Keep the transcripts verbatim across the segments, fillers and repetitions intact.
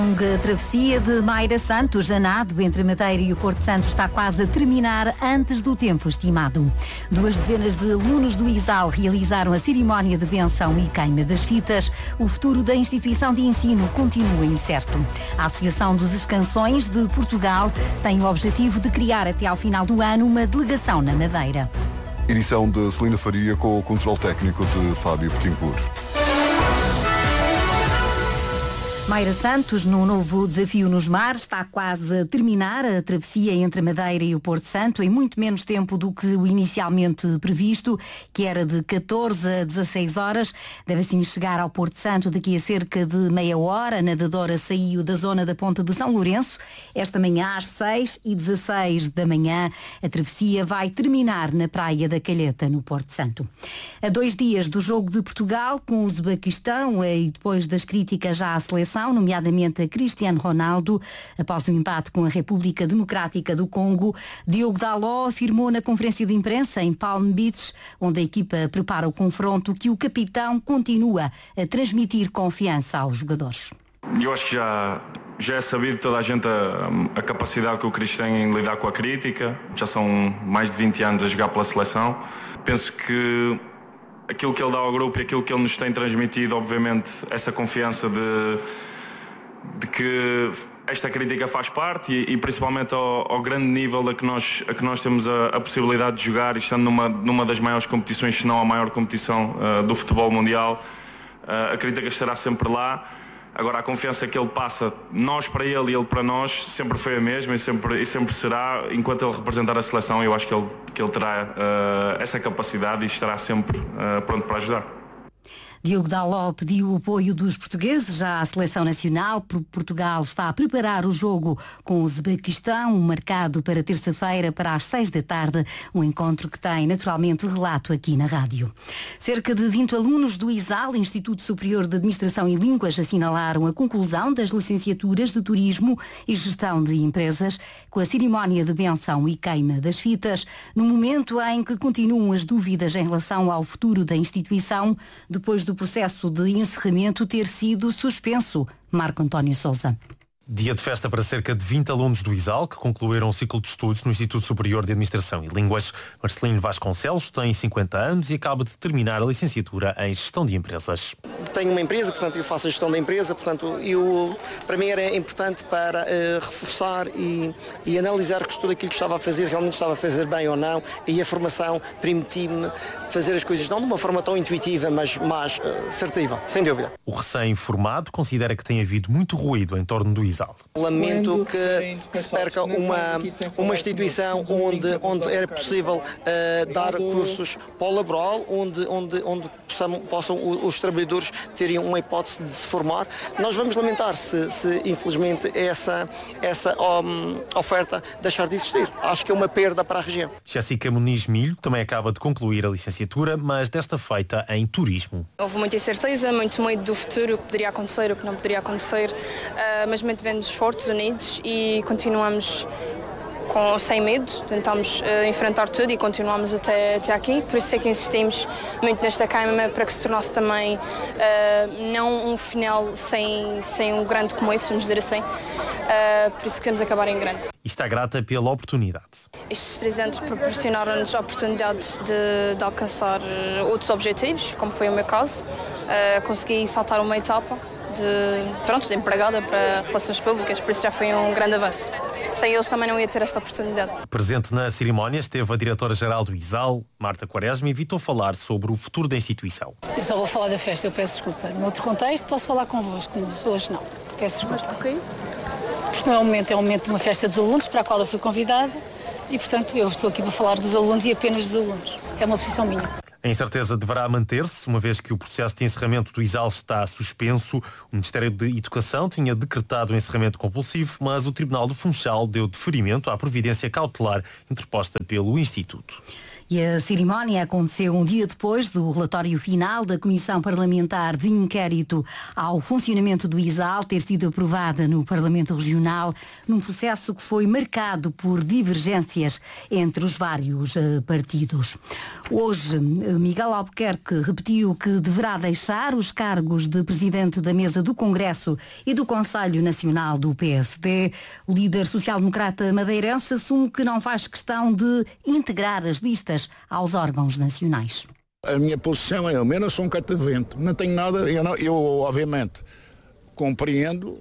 A travessia de Mayra Santos, a nado entre Madeira e o Porto Santo, está quase a terminar antes do tempo estimado. Duas dezenas de alunos do I S A L realizaram a cerimónia de benção e queima das fitas. O futuro da instituição de ensino continua incerto. A Associação dos Escansões de Portugal tem o objetivo de criar até ao final do ano uma delegação na Madeira. Edição de Celina Faria com o controle técnico de Fábio Petincourt. Mayra Santos, num novo desafio nos mares, está quase a terminar a travessia entre a Madeira e o Porto Santo em muito menos tempo do que o inicialmente previsto, que era de catorze a dezasseis horas. Deve assim chegar ao Porto Santo daqui a cerca de meia hora. A nadadora saiu da zona da Ponta de São Lourenço esta manhã às seis e dezasseis da manhã. A travessia vai terminar na Praia da Calheta, no Porto Santo. A dois dias do jogo de Portugal com o Uzbequistão e depois das críticas à seleção, nomeadamente a Cristiano Ronaldo, após o empate com a República Democrática do Congo, Diogo Dalot afirmou na conferência de imprensa em Palm Beach, onde a equipa prepara o confronto, que o capitão continua a transmitir confiança aos jogadores. Eu acho que já, já é sabido toda a gente a, a capacidade que o Cris tem em lidar com a crítica. Já são mais de vinte anos a jogar pela seleção. Penso que aquilo que ele dá ao grupo e aquilo que ele nos tem transmitido, obviamente, essa confiança de, de que esta crítica faz parte e, e principalmente ao, ao grande nível a que nós, a que nós temos a, a possibilidade de jogar, e estando numa, numa das maiores competições, se não a maior competição uh, do futebol mundial, uh, a crítica estará sempre lá. Agora, a confiança que ele passa, nós para ele e ele para nós, sempre foi a mesma e sempre, e sempre será. Enquanto ele representar a seleção, eu acho que ele, que ele terá uh, essa capacidade e estará sempre uh, pronto para ajudar. Diogo Dalot pediu o apoio dos portugueses já à seleção nacional. Portugal está a preparar o jogo com o Uzbequistão, marcado para terça-feira para as seis da tarde, um encontro que tem naturalmente relato aqui na rádio. Cerca de vinte alunos do I S A L, Instituto Superior de Administração e Línguas, assinalaram a conclusão das licenciaturas de Turismo e Gestão de Empresas, com a cerimónia de benção e queima das fitas, no momento em que continuam as dúvidas em relação ao futuro da instituição, depois do do processo de encerramento ter sido suspenso. Marco António Sousa. Dia de festa para cerca de vinte alunos do I S A L que concluíram o ciclo de estudos no Instituto Superior de Administração e Línguas. Marcelino Vasconcelos tem cinquenta anos e acaba de terminar a licenciatura em Gestão de Empresas. Tenho uma empresa, portanto eu faço a gestão da empresa, portanto eu, para mim era importante para uh, reforçar e, e analisar que tudo aquilo que estava a fazer realmente estava a fazer bem ou não, e a formação permitiu-me fazer as coisas não de uma forma tão intuitiva, mas mais uh, assertiva, sem dúvida. O recém-formado considera que tem havido muito ruído em torno do I S A L. Lamento que, que se perca uma, uma instituição onde, onde era possível uh, dar cursos para o laboral, onde, onde, onde possam, possam os trabalhadores terem uma hipótese de se formar. Nós vamos lamentar se, se infelizmente, essa, essa um, oferta deixar de existir. Acho que é uma perda para a região. Jéssica Muniz Milho também acaba de concluir a licenciatura, mas desta feita em Turismo. Houve muita incerteza, muito medo do futuro, o que poderia acontecer, o que não poderia acontecer, uh, mas mantivemos fortes, unidos e continuamos com, sem medo, tentamos uh, enfrentar tudo e continuamos até, até aqui, por isso é que insistimos muito nesta queima para que se tornasse também uh, não um final sem, sem um grande começo, vamos dizer assim, uh, por isso queremos acabar em grande. E está grata pela oportunidade. Estes três anos proporcionaram-nos oportunidades de, de alcançar outros objetivos, como foi o meu caso, uh, consegui saltar uma etapa de, pronto, de empregada para relações públicas, por isso já foi um grande avanço. Sem eles também não ia ter esta oportunidade. Presente na cerimónia esteve a diretora-geral do I S A L, Marta Quaresma, e evitou falar sobre o futuro da instituição. Eu só vou falar da festa, eu peço desculpa. No outro contexto posso falar convosco, mas hoje não. Peço desculpa. Ok. Porque não é o momento, é o momento de uma festa dos alunos para a qual eu fui convidada e, portanto, eu estou aqui para falar dos alunos e apenas dos alunos. É uma posição minha. A incerteza deverá manter-se, uma vez que o processo de encerramento do I S A L está suspenso. O Ministério da Educação tinha decretado o encerramento compulsivo, mas o Tribunal do Funchal deu deferimento à providência cautelar interposta pelo Instituto. E a cerimónia aconteceu um dia depois do relatório final da Comissão Parlamentar de Inquérito ao funcionamento do I S A L ter sido aprovada no Parlamento Regional, num processo que foi marcado por divergências entre os vários uh, partidos. Hoje, Miguel Albuquerque repetiu que deverá deixar os cargos de Presidente da Mesa do Congresso e do Conselho Nacional do P S D. O líder social-democrata madeirense assume que não faz questão de integrar as listas aos órgãos nacionais. A minha posição é, eu não sou um catavento, não tenho nada, eu, não, eu obviamente compreendo,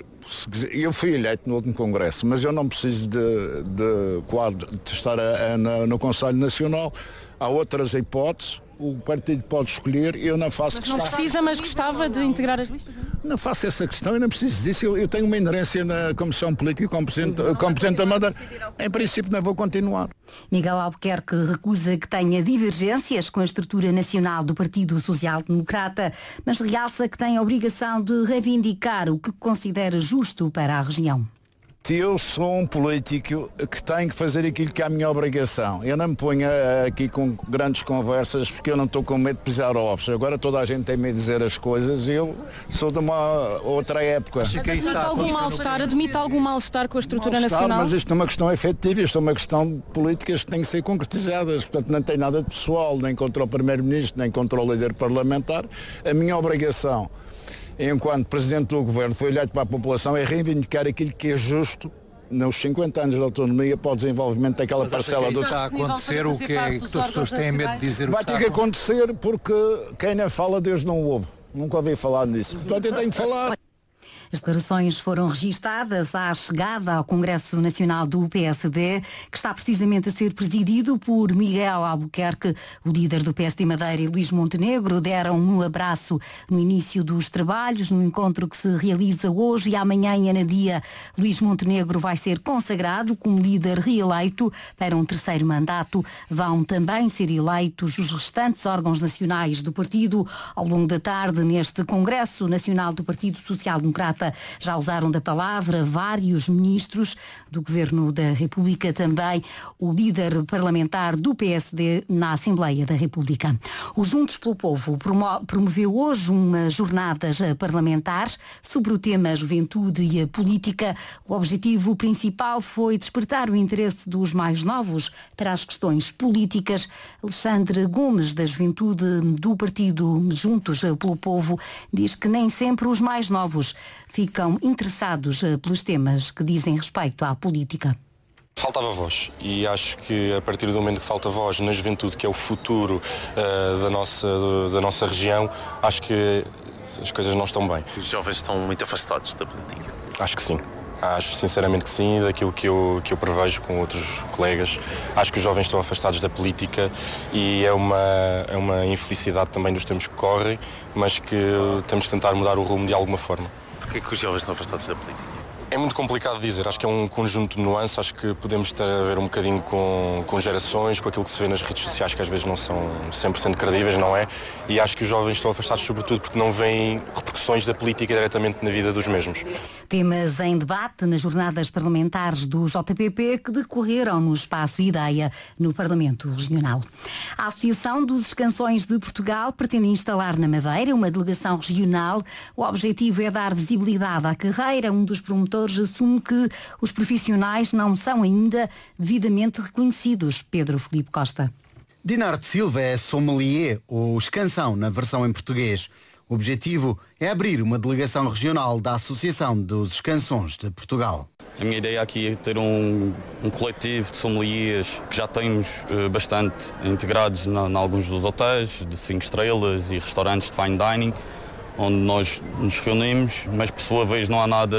eu fui eleito no último Congresso, mas eu não preciso de, de, quadro, de estar a, a, no, no Conselho Nacional, há outras hipóteses. O partido pode escolher, eu não faço mas questão. Não precisa, mas gostava de integrar as listas? Não faço essa questão, eu não preciso disso. Eu, eu tenho uma inerência na Comissão Política como Presidente, como presidente da Madeira. Em princípio não vou continuar. Miguel Albuquerque recusa que tenha divergências com a estrutura nacional do Partido Social Democrata, mas realça que tem a obrigação de reivindicar o que considera justo para a região. Eu sou um político que tenho que fazer aquilo que é a minha obrigação. Eu não me ponho aqui com grandes conversas porque eu não estou com medo de pisar ovos. Agora toda a gente tem medo de dizer as coisas e eu sou de uma outra época. Mas admite algum mal-estar, admite algum mal-estar com a estrutura nacional? Mas isto é uma questão efetiva, isto é uma questão de políticas que têm que ser concretizadas. Portanto, não tem nada de pessoal, nem contra o Primeiro-Ministro, nem contra o líder parlamentar. A minha obrigação, enquanto Presidente do Governo, foi eleito para a população, é reivindicar aquilo que é justo nos cinquenta anos de autonomia para o desenvolvimento daquela mas parcela do... Está a acontecer o que é que as pessoas têm medo de dizer? Vai ter que acontecer porque quem não fala, Deus não ouve. Nunca ouvi falar nisso. Portanto, eu tenho que falar. As declarações foram registadas à chegada ao Congresso Nacional do P S D, que está precisamente a ser presidido por Miguel Albuquerque. O líder do P S D Madeira e Luís Montenegro deram um abraço no início dos trabalhos, no encontro que se realiza hoje e amanhã em Anadia. Luís Montenegro vai ser consagrado como líder reeleito para um terceiro mandato. Vão também ser eleitos os restantes órgãos nacionais do partido. Ao longo da tarde, neste Congresso Nacional do Partido Social Democrata, já usaram da palavra vários ministros do Governo da República, também o líder parlamentar do P S D na Assembleia da República. O Juntos pelo Povo promoveu hoje umas jornadas parlamentares sobre o tema juventude e a política. O objetivo principal foi despertar o interesse dos mais novos para as questões políticas. Alexandre Gomes, da Juventude do Partido Juntos pelo Povo, diz que nem sempre os mais novos ficam interessados pelos temas que dizem respeito à política. Faltava voz e acho que a partir do momento que falta voz na juventude, que é o futuro uh, da, nossa, da nossa região, acho que as coisas não estão bem. Os jovens estão muito afastados da política? Acho que sim. Acho sinceramente que sim, daquilo que eu, que eu prevejo com outros colegas. Acho que os jovens estão afastados da política e é uma, é uma infelicidade também dos tempos que correm, mas que temos de tentar mudar o rumo de alguma forma. Porquê que os jovens estão afastados da política? É muito complicado dizer, acho que é um conjunto de nuances, acho que podemos ter a ver um bocadinho com, com gerações, com aquilo que se vê nas redes sociais, que às vezes não são cem por cento credíveis, não é? E acho que os jovens estão afastados sobretudo porque não veem repercussões da política diretamente na vida dos mesmos. Temas em debate nas jornadas parlamentares do J P P que decorreram no Espaço Ideia, no Parlamento Regional. A Associação dos Escansões de Portugal pretende instalar na Madeira uma delegação regional. O objetivo é dar visibilidade à carreira. Um dos promotores assume que os profissionais não são ainda devidamente reconhecidos. Pedro Filipe Costa. Dinarte Silva é sommelier, ou escansão na versão em português. O objetivo é abrir uma delegação regional da Associação dos Escansões de Portugal. A minha ideia aqui é ter um, um coletivo de sommeliers que já temos uh, bastante integrados em alguns dos hotéis de cinco estrelas e restaurantes de fine dining, onde nós nos reunimos, mas por sua vez não há nada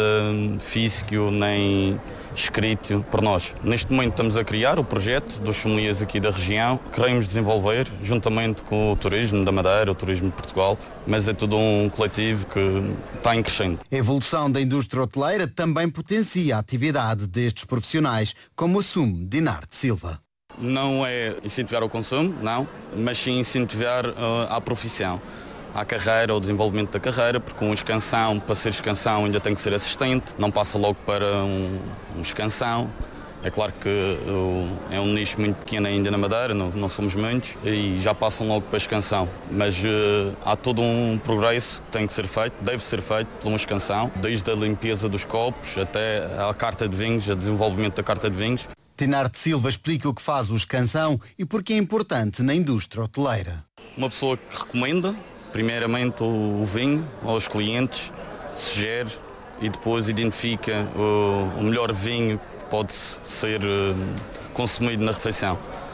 físico nem escrito para nós. Neste momento estamos a criar o projeto dos sommeliers aqui da região. Queremos desenvolver, juntamente com o turismo da Madeira, o turismo de Portugal, mas é todo um coletivo que está em crescendo. A evolução da indústria hoteleira também potencia a atividade destes profissionais, como assume Dinarte Silva. Não é incentivar o consumo, não, mas sim incentivar uh, a profissão. À carreira, ao desenvolvimento da carreira, porque um escansão, para ser escansão, ainda tem que ser assistente, não passa logo para um, um escansão. É claro que uh, é um nicho muito pequeno ainda na Madeira, não, não somos muitos, e já passam logo para a escansão. Mas uh, há todo um progresso que tem que ser feito, deve ser feito por uma escansão, desde a limpeza dos copos até a carta de vinhos, o desenvolvimento da carta de vinhos. Tinarte Silva explica o que faz o escansão e porque é importante na indústria hoteleira. Uma pessoa que recomenda, primeiramente, o, o vinho aos clientes, sugere e depois identifica o, o melhor vinho pode ser uh, consumido na refeição.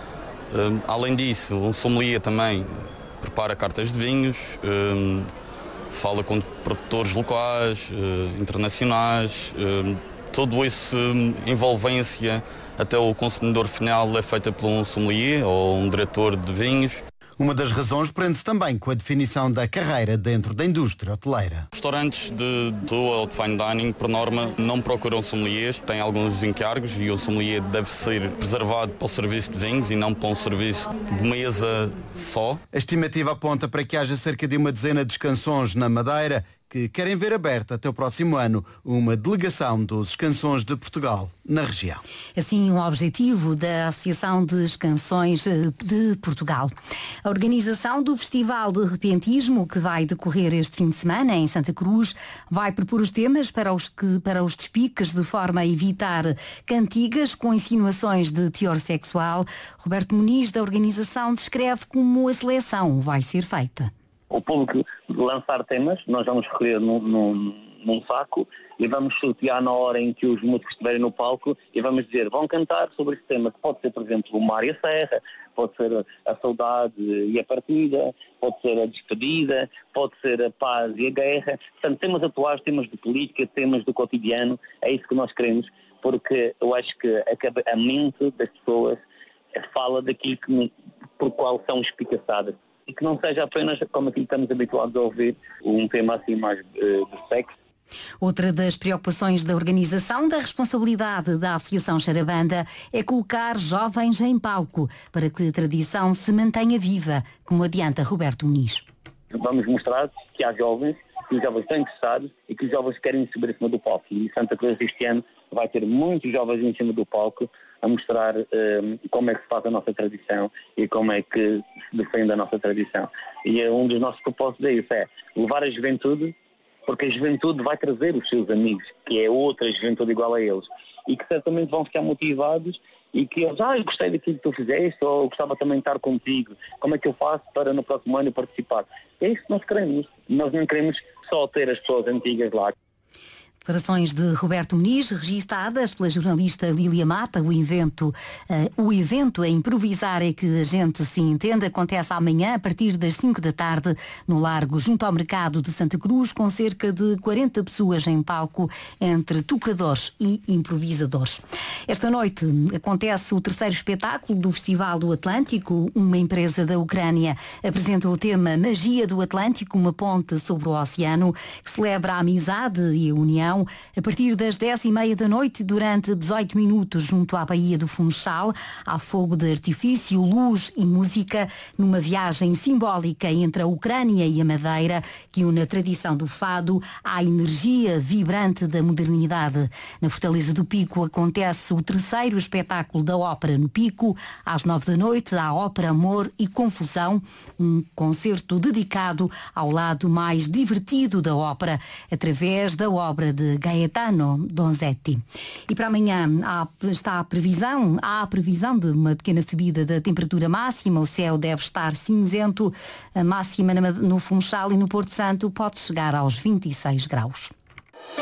Uh, além disso, um sommelier também prepara cartas de vinhos, uh, fala com produtores locais, uh, internacionais, uh, todo esse uh, envolvência até o consumidor final é feita por um sommelier ou um diretor de vinhos. Uma das razões prende-se também com a definição da carreira dentro da indústria hoteleira. Restaurantes de rua ou de fine dining, por norma, não procuram sommeliers, têm alguns encargos e o sommelier deve ser preservado para o serviço de vinhos e não para um serviço de mesa só. A estimativa aponta para que haja cerca de uma dezena de escansões na Madeira que querem ver aberta até o próximo ano uma delegação dos escansões de Portugal na região. Assim, o objetivo da Associação de Escansões de Portugal. A organização do Festival de Repentismo, que vai decorrer este fim de semana em Santa Cruz, vai propor os temas para os, que, para os despiques de forma a evitar cantigas com insinuações de teor sexual. Roberto Muniz, da organização, descreve como a seleção vai ser feita. O público lançar temas, nós vamos escolher num, num, num saco e vamos sortear na hora em que os músicos estiverem no palco e vamos dizer, vão cantar sobre esse tema, que pode ser, por exemplo, o mar e a serra, pode ser a saudade e a partida, pode ser a despedida, pode ser a paz e a guerra. Portanto, temas atuais, temas de política, temas do cotidiano, é isso que nós queremos, porque eu acho que a, a mente das pessoas fala daquilo que, por qual são espicaçadas. E que não seja apenas, como aqui estamos habituados a ouvir, um tema assim mais uh, de sexo. Outra das preocupações da organização da responsabilidade da Associação Charabanda é colocar jovens em palco para que a tradição se mantenha viva, como adianta Roberto Muniz. Vamos mostrar que há jovens, que os jovens estão interessados e que os jovens querem subir em cima do palco. E Santa Cruz este ano vai ter muitos jovens em cima do palco a mostrar um, como é que se faz a nossa tradição e como é que se defende a nossa tradição. E é um dos nossos propósitos é isso, é levar a juventude, porque a juventude vai trazer os seus amigos, que é outra juventude igual a eles, e que certamente vão ficar motivados e que eles, ah, eu gostei daquilo que tu fizeste, ou eu gostava também de estar contigo, como é que eu faço para no próximo ano participar? É isso que nós queremos. Nós não queremos só ter as pessoas antigas lá. Declarações de Roberto Muniz, registadas pela jornalista Lília Mata. O evento, uh, o evento a improvisar é que a gente se entenda, acontece amanhã a partir das cinco da tarde no Largo, junto ao Mercado de Santa Cruz, com cerca de quarenta pessoas em palco, entre tocadores e improvisadores. Esta noite acontece o terceiro espetáculo do Festival do Atlântico. Uma empresa da Ucrânia apresenta o tema Magia do Atlântico, uma ponte sobre o oceano, que celebra a amizade e a união. A partir das dez e meia da noite, durante dezoito minutos, junto à Baía do Funchal, há fogo de artifício, luz e música, numa viagem simbólica entre a Ucrânia e a Madeira, que une a tradição do fado à energia vibrante da modernidade. Na Fortaleza do Pico acontece o terceiro espetáculo da ópera no Pico. Às nove da noite, a ópera Amor e Confusão, um concerto dedicado ao lado mais divertido da ópera, através da obra de Gaetano Donizetti. E para amanhã há, está a previsão, há a previsão de uma pequena subida da temperatura máxima. O céu deve estar cinzento, a máxima no Funchal e no Porto Santo pode chegar aos vinte e seis graus.